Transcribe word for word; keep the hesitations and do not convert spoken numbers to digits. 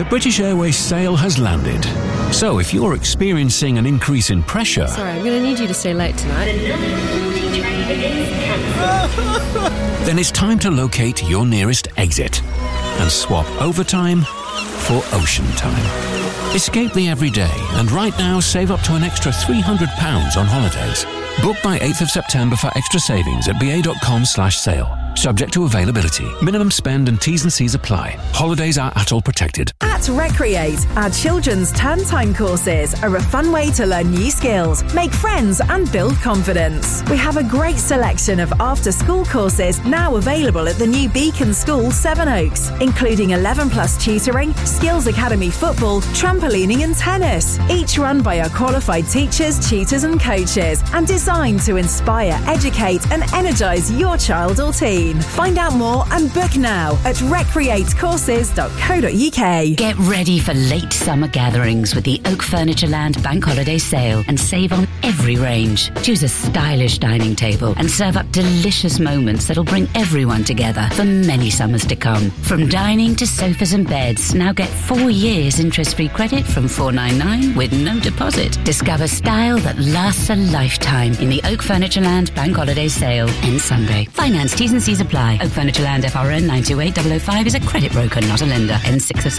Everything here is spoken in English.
The British Airways sale has landed. So if you're experiencing an increase in pressure... Sorry, I'm going to need you to stay late tonight. The number forty train is cancelled. Then it's time to locate your nearest exit and swap overtime for ocean time. Escape the everyday and right now save up to an extra three hundred pounds on holidays. Book by eighth of September for extra savings at ba.com slash sale. Subject to availability. Minimum spend and T's and C's apply. Holidays are A T O L protected. At Recreate, our children's term time courses are a fun way to learn new skills, make friends and build confidence. We have a great selection of after-school courses now available at the new Beacon School, Sevenoaks, including eleven plus tutoring, Skills Academy football, trampolining and tennis, each run by our qualified teachers, tutors and coaches, and designed to inspire, educate and energise your child or team. Find out more and book now at recreate courses dot co dot uk. Get ready for late summer gatherings with the Oak Furniture Land Bank Holiday Sale and save on every range. Choose a stylish dining table and serve up delicious moments that'll bring everyone together for many summers to come. From dining to sofas and beds, now get four years interest-free credit from four ninety-nine with no deposit. Discover style that lasts a lifetime in the Oak Furniture Land Bank Holiday Sale ends Sunday. Finance T's and C's apply. Oak Furniture Land F R N nine two eight zero zero five is a credit broker, not a lender. Ends sixth of September.